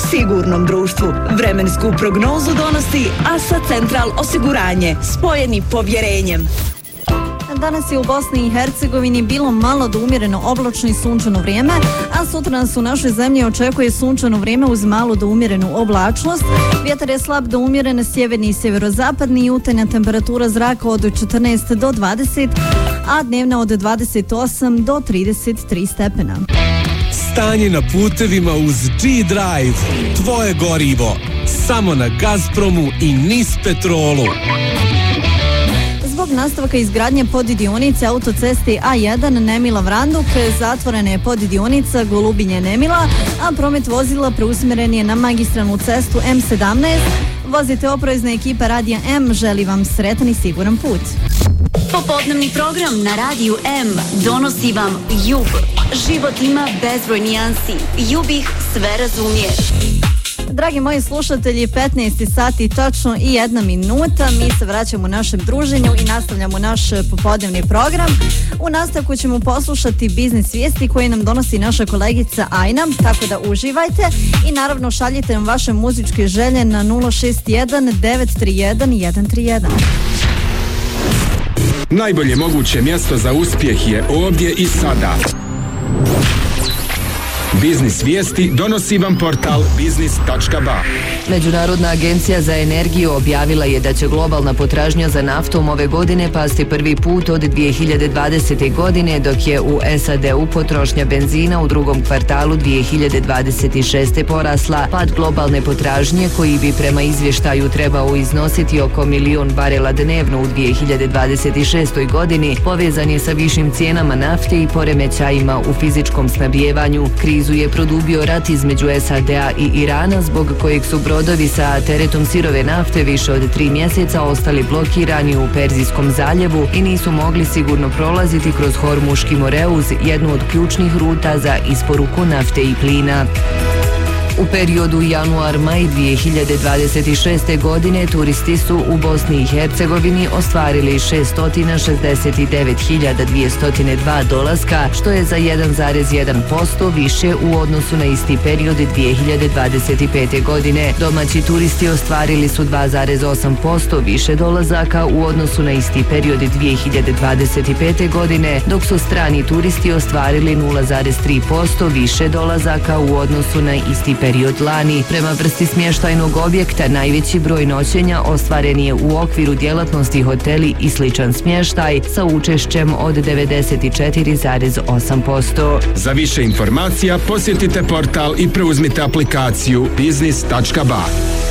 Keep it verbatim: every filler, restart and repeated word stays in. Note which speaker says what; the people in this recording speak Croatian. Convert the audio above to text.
Speaker 1: sigurnom društvu. Vremensku prognozu donosi Asa Central osiguranje, spojeni povjerenjem.
Speaker 2: Danas je u Bosni i Hercegovini bilo malo do umjereno oblačno i sunčano vrijeme, a sutra nas u našoj zemlji očekuje sunčano vrijeme uz malo do umjerenu oblačnost. Vjetar je slab do umjeren sjeverni i sjeverozapadni, jutarnja temperatura zraka od četrnaest do dvadeset, a dnevna od dvadeset osam do trideset tri stepena.
Speaker 3: Stanje na putevima uz G-Drive, tvoje gorivo, samo na Gazpromu i Nis Petrolu.
Speaker 2: Zbog nastavka izgradnje poddionica autoceste A jedan Nemila-Vranduk zatvorena je poddionica Golubinje-Nemila, a promet vozila preusmjeren je na magistralnu cestu M sedamnaest. Vozite oprezna ekipa Radija M, želi vam sretan i siguran put.
Speaker 4: Popodnevni program na Radiju M donosi vam Jub. Život ima bezbroj nijansi. Jub ih sve razumije.
Speaker 2: Dragi moji slušatelji, petnaest sati točno i jedna minuta. Mi se vraćamo u našem druženju i nastavljamo naš popodnevni program. U nastavku ćemo poslušati biznis vijesti koje nam donosi naša kolegica Ajna, tako da uživajte i naravno šaljite nam vaše muzičke želje na nula šest jedan devet tri jedan jedan tri jedan.
Speaker 5: Najbolje moguće mjesto za uspjeh je ovdje i sada. Biznis vijesti donosi vam portal biznis tačka ba.
Speaker 6: Međunarodna agencija za energiju objavila je da će globalna potražnja za naftom ove godine pasti prvi put od dvije hiljade dvadesete. godine, dok je u S A D-u potrošnja benzina u drugom kvartalu dvije hiljade dvadeset šeste. porasla. Pad globalne potražnje, koji bi prema izvještaju trebao iznositi oko milion barela dnevno u dvije hiljade dvadeset šestoj. godini, povezan je sa višim cijenama nafte i poremećajima u fizičkom snabdijevanju. Krizu je produbio rat između S A D-a i Irana, zbog kojeg su brodovi sa teretom sirove nafte više od tri mjeseca ostali blokirani u Perzijskom zaljevu i nisu mogli sigurno prolaziti kroz Hormuški moreuz, jednu od ključnih ruta za isporuku nafte i plina. U periodu januar-maj dvije hiljade dvadeset šeste. godine turisti su u Bosni i Hercegovini ostvarili šesto šezdeset devet hiljada dvjesto dva dolaska, što je za jedan zarez jedan posto više u odnosu na isti period dvije hiljade dvadeset pete. godine. Domaći turisti ostvarili su dva zarez osam posto više dolazaka u odnosu na isti period dvije hiljade dvadeset pete. godine, dok su strani turisti ostvarili nula zarez tri posto više dolazaka u odnosu na isti period lani. Prema vrsti smještajnog objekta, najveći broj noćenja ostvaren je u okviru djelatnosti hoteli i sličan smještaj sa učešćem od devedeset četiri zarez osam posto.
Speaker 5: Za više informacija posjetite portal i preuzmite aplikaciju biznis tačka ba.